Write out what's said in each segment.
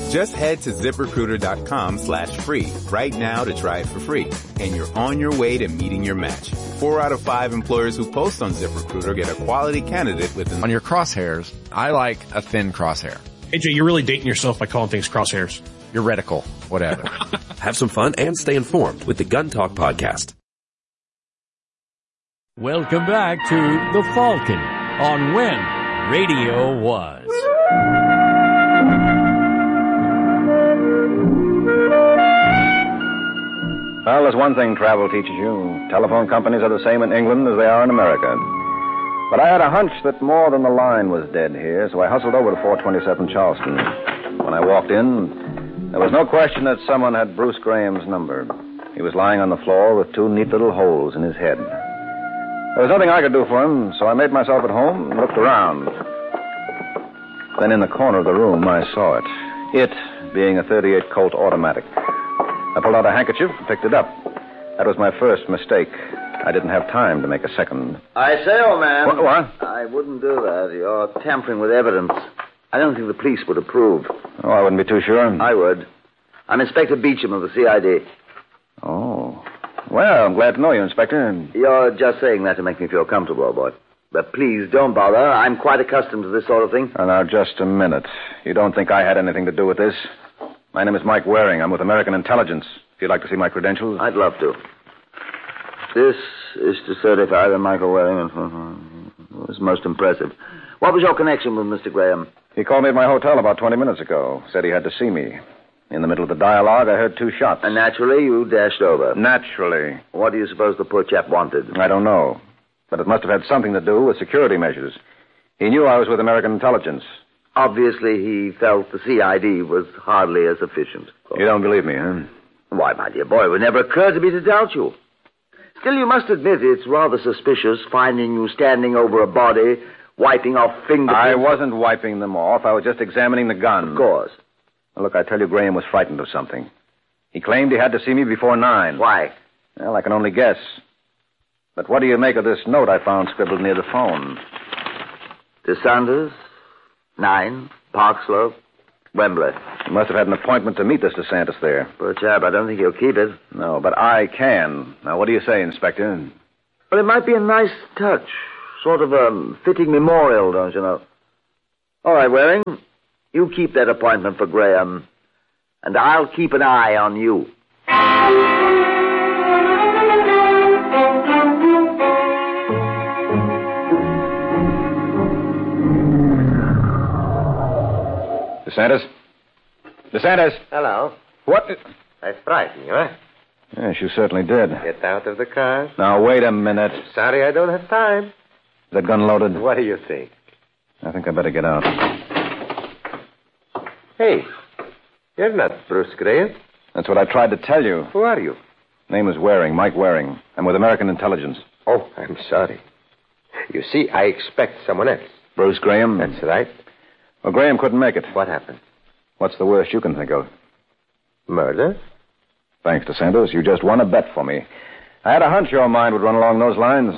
Just head to ZipRecruiter.com/free right now to try it for free. And you're on your way to meeting your match. 4 out of 5 employers who post on ZipRecruiter get a quality candidate within... On your crosshairs, I like a thin crosshair. AJ, you're really dating yourself by calling things crosshairs. Your reticle, whatever. Have some fun and stay informed with the Gun Talk Podcast. Welcome back to The Falcon on When Radio Was. Well, there's one thing travel teaches you. Telephone companies are the same in England as they are in America. But I had a hunch that more than the line was dead here, so I hustled over to 427 Charleston. When I walked in, there was no question that someone had Bruce Graham's number. He was lying on the floor with 2 neat little holes in his head. There was nothing I could do for him, so I made myself at home and looked around. Then in the corner of the room, I saw it. It being a .38 Colt automatic. I pulled out a handkerchief and picked it up. That was my first mistake. I didn't have time to make a second. I say, old man. What? I wouldn't do that. You're tampering with evidence. I don't think the police would approve. Oh, I wouldn't be too sure. I would. I'm Inspector Beecham of the CID. Oh. Well, I'm glad to know you, Inspector. You're just saying that to make me feel comfortable, old boy. But please don't bother. I'm quite accustomed to this sort of thing. Now, just a minute. You don't think I had anything to do with this? My name is Mike Waring. I'm with American Intelligence. If you'd like to see my credentials. I'd love to. This is to certify that Michael Waring was most impressive. What was your connection with Mr. Graham? He called me at my hotel about 20 minutes ago. Said he had to see me. In the middle of the dialogue, I heard 2 shots. And naturally, you dashed over. Naturally. What do you suppose the poor chap wanted? I don't know. But it must have had something to do with security measures. He knew I was with American Intelligence. Obviously, he felt the CID was hardly as efficient. You don't believe me, huh? Why, my dear boy, it would never occur to me to doubt you. Still, you must admit it's rather suspicious finding you standing over a body, wiping off fingerprints. I wasn't wiping them off. I was just examining the gun. Of course. Well, look, I tell you, Graham was frightened of something. He claimed he had to see me before 9. Why? Well, I can only guess. But what do you make of this note I found scribbled near the phone? To Sanders, 9, Park Slope, Wembley. He must have had an appointment to meet this DeSantis there. Poor chap, I don't think he'll keep it. No, but I can. Now, what do you say, Inspector? Well, it might be a nice touch. Sort of a fitting memorial, don't you know? All right, Waring. You keep that appointment for Graham. And I'll keep an eye on you. DeSantis? DeSantis! Hello. What? I frightened you, eh? Yes, you certainly did. Get out of the car. Now, wait a minute. Sorry, I don't have time. Is that gun loaded? What do you think? I think I better get out. Hey, you're not Bruce Graham. That's what I tried to tell you. Who are you? Name is Waring, Mike Waring. I'm with American Intelligence. Oh, I'm sorry. You see, I expect someone else. Bruce Graham? That's right. Well, Graham couldn't make it. What happened? What's the worst you can think of? Murder? Thanks, DeSantis. You just won a bet for me. I had a hunch your mind would run along those lines.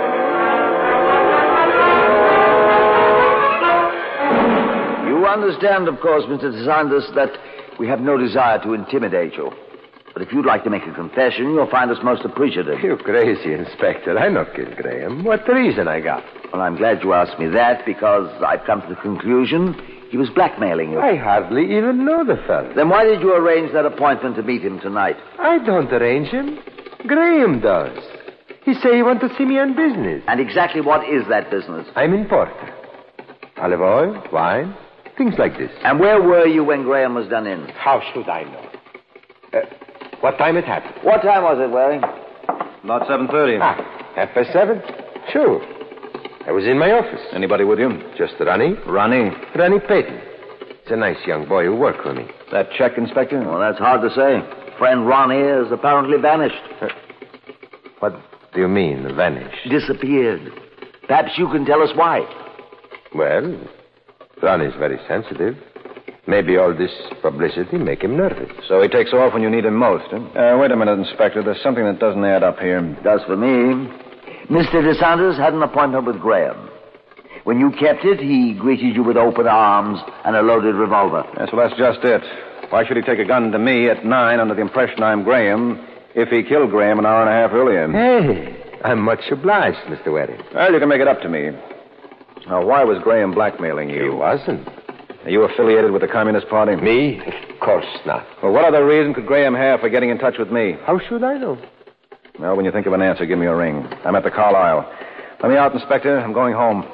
You understand, of course, Mr. DeSantis, that we have no desire to intimidate you. But if you'd like to make a confession, you'll find us most appreciative. You crazy, Inspector. I not killed Graham. What reason I got? Well, I'm glad you asked me that, because I've come to the conclusion he was blackmailing you. I hardly even know the fellow. Then why did you arrange that appointment to meet him tonight? I don't arrange him. Graham does. He say he want to see me on business. And exactly what is that business? I'm importer. Olive oil, wine, things like this. And where were you when Graham was done in? How should I know? What time it happened? What time was it, Waring? About 7:30. 7:30? Sure. I was in my office. Anybody with you? Just Ronnie. Ronnie? Ronnie Payton. It's a nice young boy who worked for me. That check, Inspector? Well, that's hard to say. Friend Ronnie is apparently vanished. What do you mean, vanished? Disappeared. Perhaps you can tell us why. Well, Ronnie's very sensitive. Maybe all this publicity make him nervous. So he takes off when you need him most, huh? Wait a minute, Inspector. There's something that doesn't add up here. Does for me. Mr. DeSantis had an appointment with Graham. When you kept it, he greeted you with open arms and a loaded revolver. Yes, well, that's just it. Why should he take a gun to me at 9 under the impression I'm Graham if he killed Graham an hour and a half earlier? Hey, I'm much obliged, Mr. Waring. Well, you can make it up to me. Now, why was Graham blackmailing you? He wasn't. Are you affiliated with the Communist Party? Me? Of course not. Well, what other reason could Graham have for getting in touch with me? How should I know? Well, when you think of an answer, give me a ring. I'm at the Carlisle. Let me out, Inspector. I'm going home.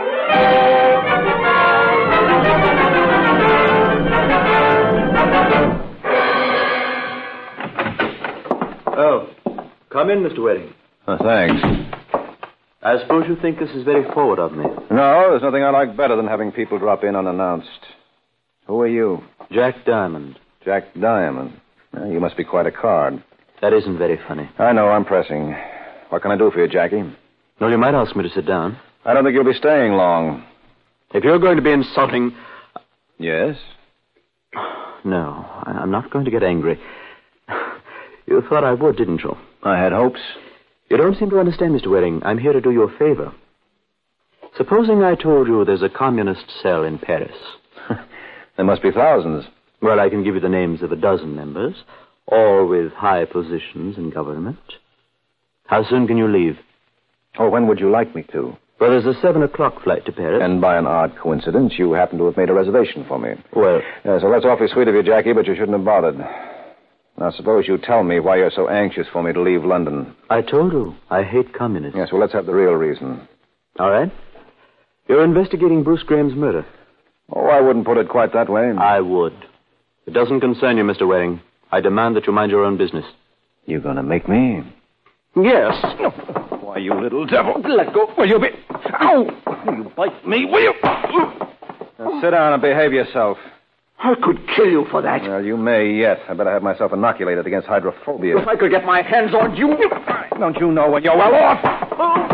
Oh, come in, Mr. Waring. Oh, thanks. I suppose you think this is very forward of me. No, there's nothing I like better than having people drop in unannounced. Who are you? Jack Diamond. Jack Diamond. Well, you must be quite a card. That isn't very funny. I know, I'm pressing. What can I do for you, Jackie? No, you might ask me to sit down. I don't think you'll be staying long. If you're going to be insulting... Yes? No, I'm not going to get angry. You thought I would, didn't you? I had hopes. You don't seem to understand, Mr. Waring. I'm here to do you a favor. Supposing I told you there's a communist cell in Paris. There must be thousands. Well, I can give you the names of a dozen members, all with high positions in government. How soon can you leave? Oh, when would you like me to? Well, there's a 7 o'clock flight to Paris. And by an odd coincidence, you happen to have made a reservation for me. Well... Yeah, so that's awfully sweet of you, Jackie, but you shouldn't have bothered. Now, suppose you tell me why you're so anxious for me to leave London. I told you, I hate communists. Yes, well, let's have the real reason. All right. You're investigating Bruce Graham's murder. Oh, I wouldn't put it quite that way. I would. It doesn't concern you, Mr. Waring. I demand that you mind your own business. You're going to make me? Yes. Why, you little devil. Let go, will you be... Ow! You bite me, will you? Now, sit down and behave yourself. I could kill you for that. Well, you may yet. I better have myself inoculated against hydrophobia. If I could get my hands on you... Don't you know when you're well off?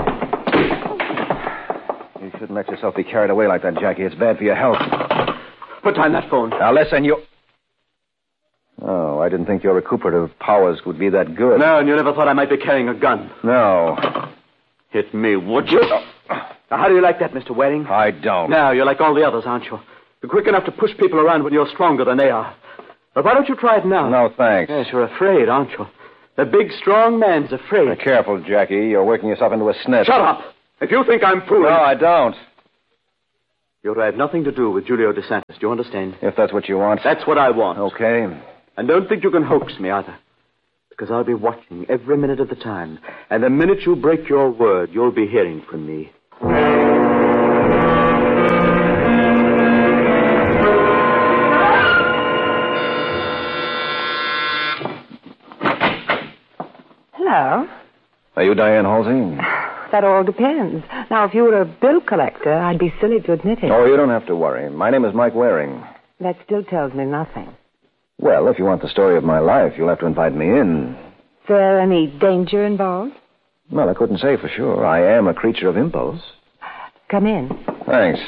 You shouldn't let yourself be carried away like that, Jackie. It's bad for your health. Put down that phone. Now, listen, you... Oh, I didn't think your recuperative powers would be that good. No, and you never thought I might be carrying a gun. No. Hit me, would you? Now, how do you like that, Mr. Waring? I don't. No, you're like all the others, aren't you? You're quick enough to push people around when you're stronger than they are. But why don't you try it now? No, thanks. Yes, you're afraid, aren't you? The big, strong man's afraid. Now, careful, Jackie. You're working yourself into a snitch. Shut up! If you think I'm fooling... No, I don't. You're to have nothing to do with Julio DeSantis. Do you understand? If that's what you want. That's what I want. Okay. And don't think you can hoax me either. Because I'll be watching every minute of the time. And the minute you break your word, you'll be hearing from me. Hello. Are you Diane Halsey? That all depends. Now, if you were a bill collector, I'd be silly to admit it. Oh, you don't have to worry. My name is Mike Waring. That still tells me nothing. Well, if you want the story of my life, you'll have to invite me in. Is there any danger involved? Well, I couldn't say for sure. I am a creature of impulse. Come in. Thanks.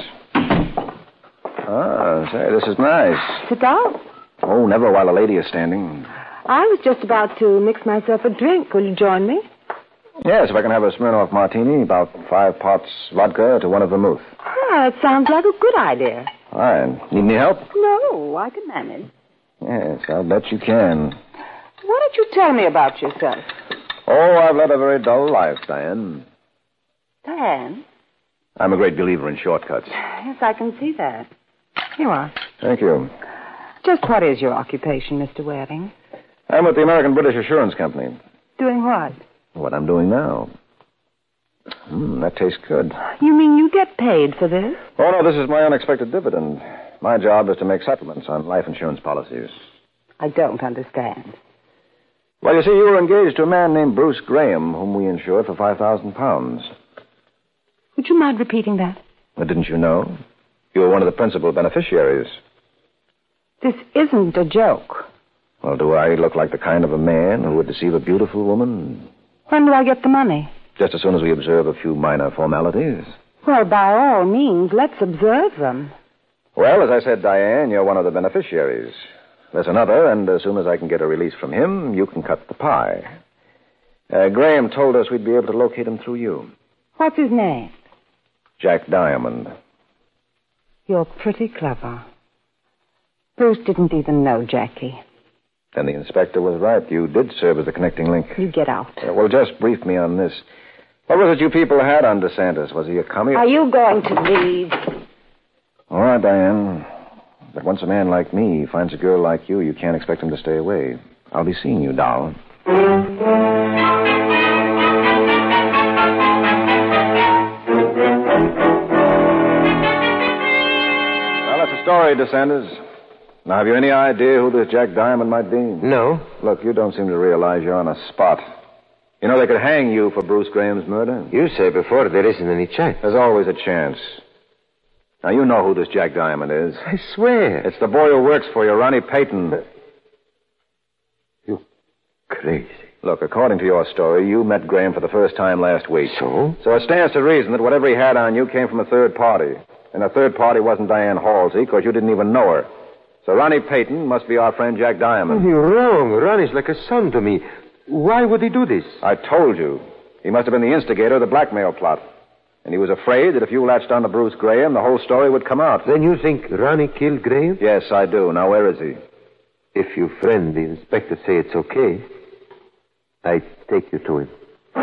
Ah, say, this is nice. Sit down. Oh, never while a lady is standing. I was just about to mix myself a drink. Will you join me? Yes, if I can have a Smirnoff martini, about 5 pots vodka to 1 of vermouth. Ah, it sounds like a good idea. Fine. Need any help? No, I can manage. Yes, I'll bet you can. Why don't you tell me about yourself? Oh, I've led a very dull life, Diane. Diane? I'm a great believer in shortcuts. Yes, I can see that. Here you are. Thank you. Just what is your occupation, Mr. Waring? I'm with the American British Assurance Company. Doing what? What I'm doing now. That tastes good. You mean you get paid for this? Oh, no, this is my unexpected dividend. My job is to make settlements on life insurance policies. I don't understand. Well, you see, you were engaged to a man named Bruce Graham, whom we insured for £5,000. Would you mind repeating that? Well, didn't you know? You were one of the principal beneficiaries. This isn't a joke. Well, do I look like the kind of a man who would deceive a beautiful woman? When do I get the money? Just as soon as we observe a few minor formalities. Well, by all means, let's observe them. Well, as I said, Diane, you're one of the beneficiaries. There's another, and as soon as I can get a release from him, you can cut the pie. Graham told us we'd be able to locate him through you. What's his name? Jack Diamond. You're pretty clever. Bruce didn't even know Jackie. Then the inspector was right. You did serve as the connecting link. You get out. Well, just brief me on this. What was it you people had on DeSantis? Was he a commie? Are you going to leave? All right, Diane. But once a man like me finds a girl like you can't expect him to stay away. I'll be seeing you, doll. Story, DeSantis. Now, have you any idea who this Jack Diamond might be? No. Look, you don't seem to realize you're on a spot. You know, they could hang you for Bruce Graham's murder. You say before there isn't any chance. There's always a chance. Now, you know who this Jack Diamond is. I swear. It's the boy who works for you, Ronnie Payton. You crazy. Look, according to your story, you met Graham for the first time last week. So? So it stands to reason that whatever he had on you came from a third party. And the third party wasn't Diane Halsey, because you didn't even know her. So Ronnie Payton must be our friend Jack Diamond. You're wrong. Ronnie's like a son to me. Why would he do this? I told you. He must have been the instigator of the blackmail plot. And he was afraid that if you latched on to Bruce Graham, the whole story would come out. Then you think Ronnie killed Graham? Yes, I do. Now, where is he? If your friend, the inspector, say it's okay, I take you to him.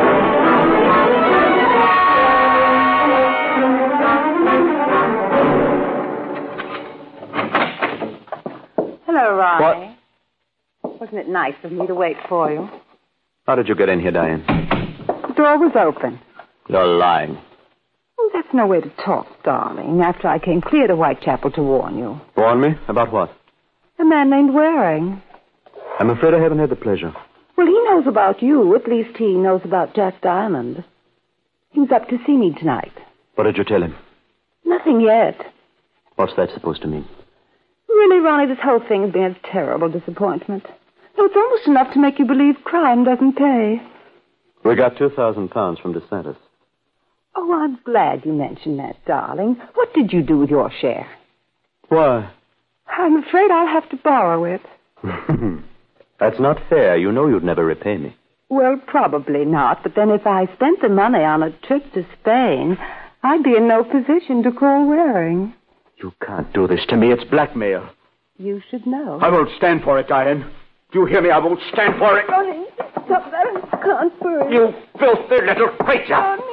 Hello, Ronnie. What? Wasn't it nice of me to wait for you? How did you get in here, Diane? The door was open. You're lying. Oh, that's no way to talk, darling, after I came clear to Whitechapel to warn you. Warn me? About what? A man named Waring. I'm afraid I haven't had the pleasure. Well, he knows about you. At least he knows about Jack Diamond. He was up to see me tonight. What did you tell him? Nothing yet. What's that supposed to mean? Really, Ronnie, this whole thing has been a terrible disappointment. No, it's almost enough to make you believe crime doesn't pay. We got £2,000 from DeSantis. Oh, I'm glad you mentioned that, darling. What did you do with your share? Why? I'm afraid I'll have to borrow it. That's not fair. You know you'd never repay me. Well, probably not. But then if I spent the money on a trip to Spain, I'd be in no position to call Waring. You can't do this to me. It's blackmail. You should know. I won't stand for it, Diane. Do you hear me? I won't stand for it. Ronnie, stop that. I can't burn. You filthy little creature.